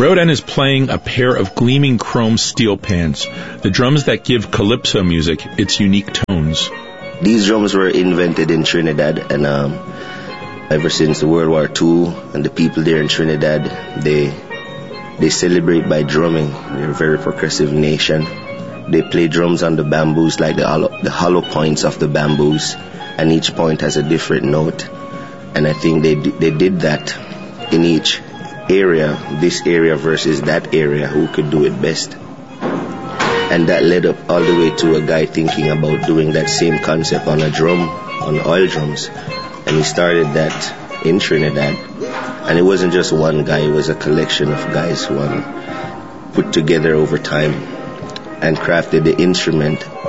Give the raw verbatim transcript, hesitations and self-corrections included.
Rodan is playing a pair of gleaming chrome steel pans, the drums that give calypso music its unique tones. These drums were invented in Trinidad, and um, ever since World War Two, and the people there in Trinidad, they they celebrate by drumming. They're a very progressive nation. They play drums on the bamboos, like the hollow, the hollow points of the bamboos, and each point has a different note. And I think they they did that in each area, this area versus that area, who could do it best. And that led up all the way to a guy thinking about doing that same concept on a drum, on oil drums. And he started that in Trinidad. And it wasn't just one guy, it was a collection of guys who um, put together over time and crafted the instrument